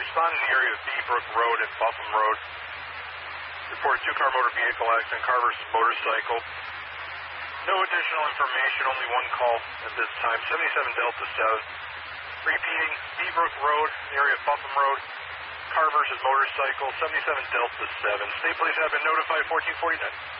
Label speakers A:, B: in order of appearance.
A: respond in the area of Beebrook Road and Buffum Road. Reported two-car motor vehicle accident, car versus motorcycle. No additional information, only one call at this time. 77 Delta 7. Repeating, Beebrook Road, area of Buffum Road, car versus motorcycle, 77 Delta 7. State police have been notified, 1449.